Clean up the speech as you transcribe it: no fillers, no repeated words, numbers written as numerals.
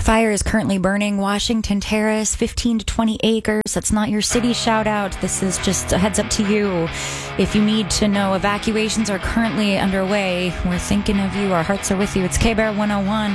Fire is currently burning Washington Terrace, 15 to 20 acres. That's not your city shout out. This is just a heads up to you. If you need to know, evacuations are currently underway. We're thinking of you. Our hearts are with you. It's K-Bear 101.